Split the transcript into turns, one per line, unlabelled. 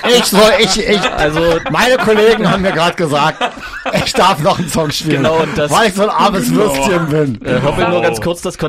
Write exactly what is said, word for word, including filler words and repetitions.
Ich soll, ich, ich, also meine Kollegen haben mir gerade gesagt, ich darf noch einen Song spielen,
Genau, und das,
weil ich so ein armes Würstchen bin.
Äh, Robin, nur ganz kurz, das